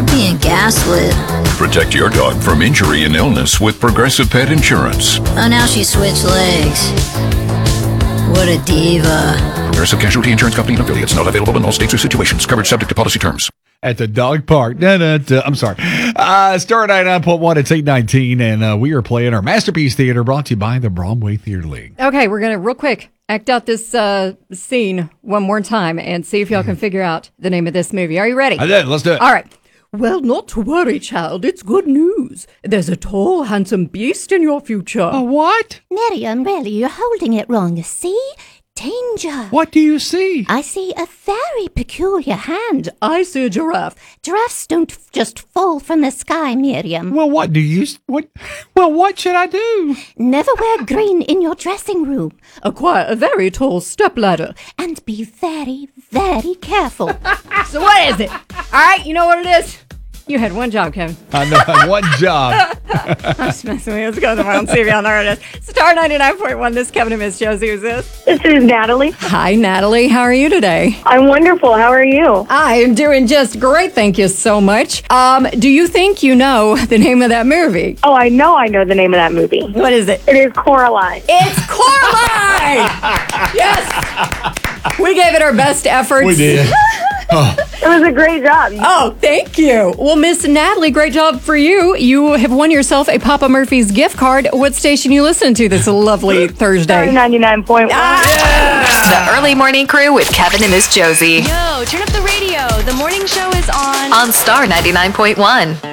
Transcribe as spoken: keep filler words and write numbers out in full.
You're being gaslit. Protect your dog from injury and illness with Progressive Pet Insurance. Oh, now she switched legs. What a diva. Progressive Casualty Insurance Company and affiliates. Not available in all states or situations. Coverage subject to policy terms. At the dog park. Da, da, da. I'm sorry. Uh, Star ninety-nine point one, it's eight nineteen, and uh, we are playing our Masterpiece Theater brought to you by the Bromway Theater League. Okay, we're going to, real quick, act out this uh, scene one more time and see if y'all can figure out the name of this movie. Are you ready? I did. Let's do it. All right. Well, not to worry, child. It's good news. There's a tall, handsome beast in your future. A what? Miriam, really, you're holding it wrong. See? Danger. What do you see? I see a very peculiar hand. I see a giraffe. Giraffes don't f- just fall from the sky, Miriam. Well, what do you... What? Well, what should I do? Never wear green in your dressing room. Acquire a very tall stepladder. And be very, very careful. So what is it? All right, you know what it is? You had one job, Kevin. I know. One job. I'm just messing with you. Let's go to the phone, see if y'all know where it is. Star ninety-nine point one, this is Kevin and Miss Josie. Who's this? This is Natalie. Hi, Natalie. How are you today? I'm wonderful. How are you? I am doing just great. Thank you so much. Um, do you think you know the name of that movie? Oh, I know I know the name of that movie. What is it? It is Coraline. It's Coraline! Yes! We gave it our best efforts. We did. Oh. It was a great job. Oh, thank you. Well, Miss Natalie, great job for you. You have won yourself a Papa Murphy's gift card. What station you listening to this lovely Thursday? ninety-nine point one. Ah! The Early Morning Crew with Kevin and Miss Josie. Yo, turn up the radio. The morning show is on. On Star ninety-nine point one.